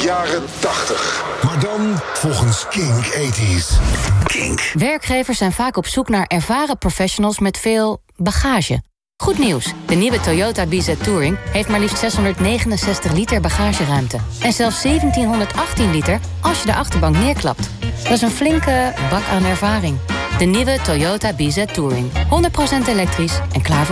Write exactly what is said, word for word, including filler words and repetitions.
jaren tachtig. Maar dan volgens Kink tachtig. Kink. Werkgevers zijn vaak op zoek naar ervaren professionals met veel bagage. Goed nieuws, de nieuwe Toyota B Z Touring heeft maar liefst zeshonderdnegenenzestig liter bagageruimte. En zelfs zeventienhonderdachttien liter als je de achterbank neerklapt. Dat is een flinke bak aan ervaring. De nieuwe Toyota B Z Touring. honderd procent elektrisch en klaar voor